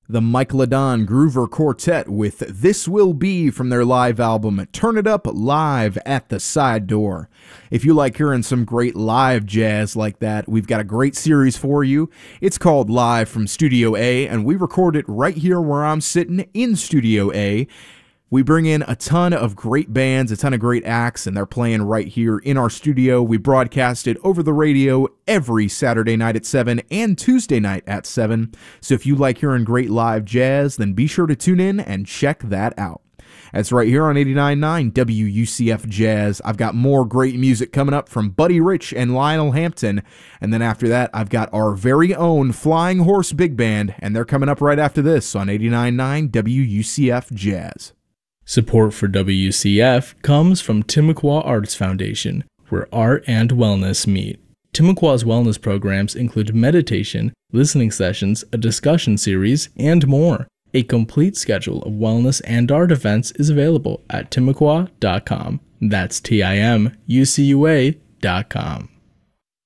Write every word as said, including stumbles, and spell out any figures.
The Mike Ladon Groover Quartet with This Will Be from their live album Turn It Up Live at the Side Door. If you like hearing some great live jazz like that, we've got a great series for you. It's called Live from Studio A, and we record it right here where I'm sitting in Studio A. We bring in a ton of great bands, a ton of great acts, and they're playing right here in our studio. We broadcast it over the radio every Saturday night at seven and Tuesday night at seven. So if you like hearing great live jazz, then be sure to tune in and check that out. That's right here on eighty-nine point nine W U C F Jazz. I've got more great music coming up from Buddy Rich and Lionel Hampton. And then after that, I've got our very own Flying Horse Big Band, and they're coming up right after this on eighty-nine point nine W U C F Jazz. Support for W U C F comes from Timucua Arts Foundation, where art and wellness meet. Timucua's wellness programs include meditation, listening sessions, a discussion series, and more. A complete schedule of wellness and art events is available at timucua dot com. That's T I M U C U A dot com.